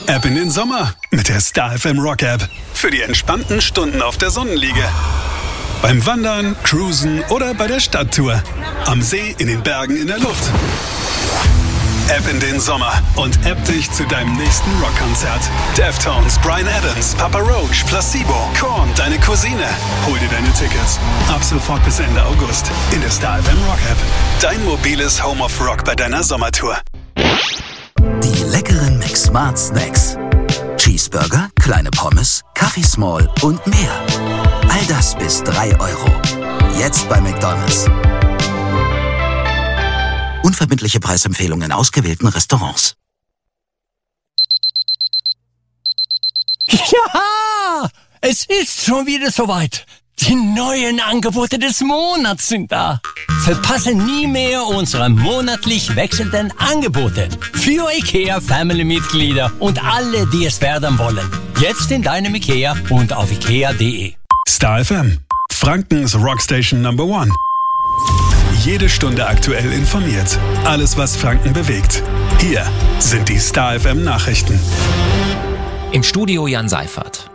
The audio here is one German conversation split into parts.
Ab in den Sommer mit der Star FM Rock App. Für die entspannten Stunden auf der Sonnenliege. Beim Wandern, Cruisen oder bei der Stadttour. Am See, in den Bergen, in der Luft. Ab in den Sommer und app dich zu deinem nächsten Rockkonzert. Deftones, Bryan Adams, Papa Roach, Placebo, Korn, deine Cousine. Hol dir deine Tickets. Ab sofort bis Ende August in der Star FM Rock App. Dein mobiles Home of Rock bei deiner Sommertour. Die leckeren McSmart Snacks. Cheeseburger, kleine Pommes, Kaffee Small und mehr. All das bis 3 €. Jetzt bei McDonald's. Unverbindliche Preisempfehlungen in ausgewählten Restaurants. Ja, es ist schon wieder soweit. Die neuen Angebote des Monats sind da. Verpasse nie mehr unsere monatlich wechselnden Angebote für IKEA Family-Mitglieder und alle, die es werden wollen. Jetzt in deinem IKEA und auf ikea.de. Star FM, Frankens Rockstation Number 1. Jede Stunde aktuell informiert. Alles, was Franken bewegt. Hier sind die Star FM Nachrichten. Im Studio Jan Seifert.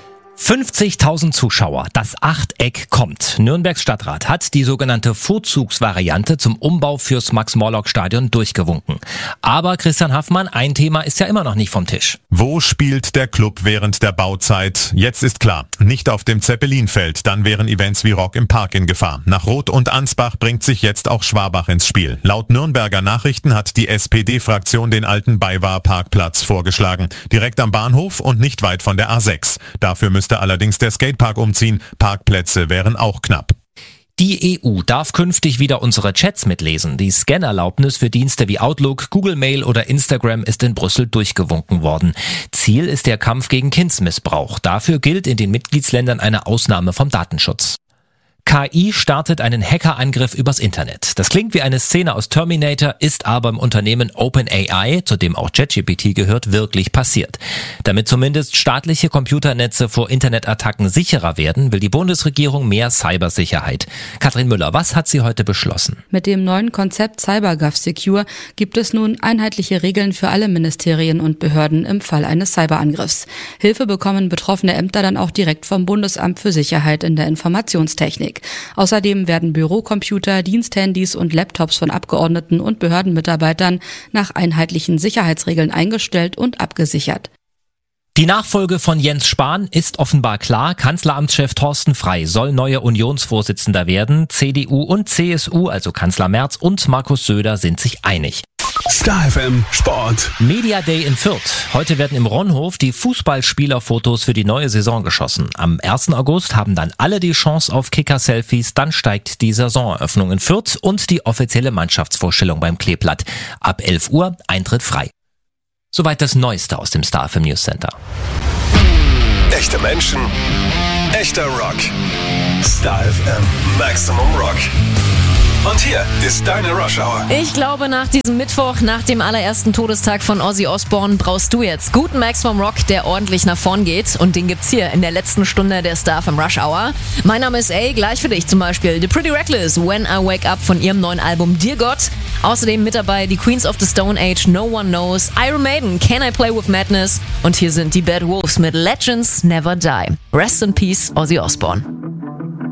50.000 Zuschauer, das Achteck kommt. Nürnbergs Stadtrat hat die sogenannte Vorzugsvariante zum Umbau fürs Max-Morlock-Stadion durchgewunken. Aber Christian Haffmann, ein Thema ist ja immer noch nicht vom Tisch. Wo spielt der Club während der Bauzeit? Jetzt ist klar, nicht auf dem Zeppelinfeld, dann wären Events wie Rock im Park in Gefahr. Nach Roth und Ansbach bringt sich jetzt auch Schwabach ins Spiel. Laut Nürnberger Nachrichten hat die SPD-Fraktion den alten BayWa-Parkplatz vorgeschlagen. Direkt am Bahnhof und nicht weit von der A6. Dafür müsste allerdings der Skatepark umziehen. Parkplätze wären auch knapp. Die EU darf künftig wieder unsere Chats mitlesen. Die Scannerlaubnis für Dienste wie Outlook, Google Mail oder Instagram ist in Brüssel durchgewunken worden. Ziel ist der Kampf gegen Kindsmissbrauch. Dafür gilt in den Mitgliedsländern eine Ausnahme vom Datenschutz. KI startet einen Hackerangriff übers Internet. Das klingt wie eine Szene aus Terminator, ist aber im Unternehmen OpenAI, zu dem auch ChatGPT gehört, wirklich passiert. Damit zumindest staatliche Computernetze vor Internetattacken sicherer werden, will die Bundesregierung mehr Cybersicherheit. Katrin Müller, was hat sie heute beschlossen? Mit dem neuen Konzept CyberGovSecure gibt es nun einheitliche Regeln für alle Ministerien und Behörden im Fall eines Cyberangriffs. Hilfe bekommen betroffene Ämter dann auch direkt vom Bundesamt für Sicherheit in der Informationstechnik. Außerdem werden Bürocomputer, Diensthandys und Laptops von Abgeordneten und Behördenmitarbeitern nach einheitlichen Sicherheitsregeln eingestellt und abgesichert. Die Nachfolge von Jens Spahn ist offenbar klar. Kanzleramtschef Thorsten Frey soll neuer Unionsvorsitzender werden. CDU und CSU, also Kanzler Merz und Markus Söder, sind sich einig. Star FM Sport. Media Day in Fürth. Heute werden im Ronhof die Fußballspielerfotos für die neue Saison geschossen. Am 1. August haben dann alle die Chance auf Kicker-Selfies. Dann steigt die Saisoneröffnung in Fürth und die offizielle Mannschaftsvorstellung beim Kleeblatt. Ab 11 Uhr Eintritt frei. Soweit das Neueste aus dem Star FM News Center. Echte Menschen, echter Rock. Star FM Maximum Rock. Und hier ist deine Rush Hour. Ich glaube, nach diesem Mittwoch, nach dem allerersten Todestag von Ozzy Osbourne, brauchst du jetzt guten Maximum Rock, der ordentlich nach vorn geht. Und den gibt's hier in der letzten Stunde der Star FM Rush Hour. Mein Name ist A, gleich für dich zum Beispiel The Pretty Reckless, When I Wake Up von ihrem neuen Album Dear God. Außerdem mit dabei die Queens of the Stone Age, No One Knows, Iron Maiden, Can I Play With Madness. Und hier sind die Bad Wolves mit Legends Never Die. Rest in Peace, Ozzy Osbourne.